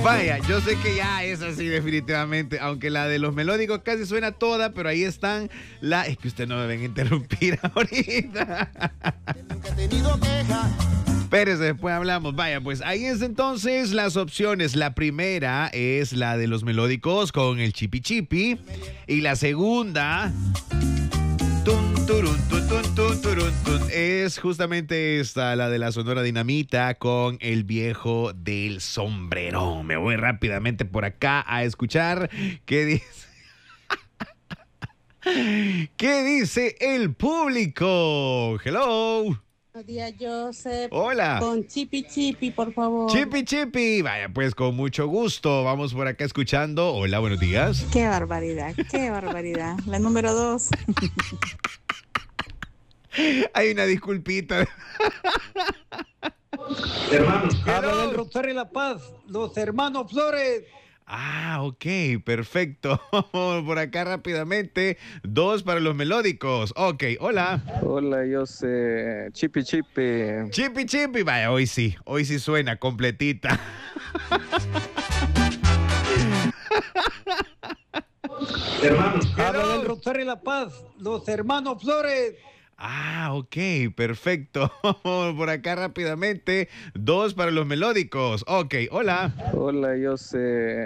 Vaya, yo sé que ya es así definitivamente, aunque la de los melódicos casi suena toda, pero ahí están Es que usted no me ven interrumpir ahorita. Nunca he tenido queja. Espérese, después hablamos. Vaya, pues ahí es entonces las opciones. La primera es la de los melódicos con el chipi chipi. Y la segunda... Tun, turun, tun, tun, tun, turun, tun, es justamente esta, la de la Sonora Dinamita con el viejo del sombrerón. Me voy rápidamente por acá a escuchar qué dice. ¿Qué dice el público? Hello. Buenos días, Joseph. Hola. Con Chipi Chipi, por favor. Chipi Chipi. Vaya, pues con mucho gusto. Vamos por acá escuchando. Hola, buenos días. Qué barbaridad, qué barbaridad. La número 2. Hay una disculpita. Hermanos, habla del Rosario y La Paz, los hermanos Flores. Ah, ok, perfecto. Por acá rápidamente. 2 para los melódicos. Ok, hola. Hola, yo sé Chipi Chipi. Chipi Chipi. Vaya, hoy sí suena completita. Hermanos, habla del Rosario y La Paz, los hermanos Flores. Ah, ok, perfecto. Por acá rápidamente. 2 para los melódicos. Ok, hola. Hola, yo sé